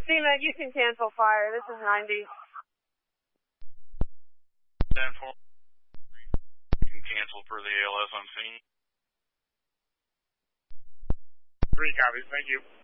CMAG, you can cancel fire. This is 90. 10-4. You can cancel for the ALS on scene. 3 copies, thank you.